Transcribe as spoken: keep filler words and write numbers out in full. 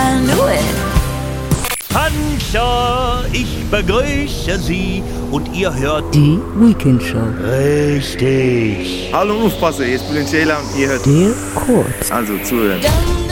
I knew it. Pancho, ich begrüße Sie und ihr hört Die Weekend Show. richtig. Hallo Aufpasser, hier ist Bülent Ceylan und ihr hört Der Kurz. also zuhören.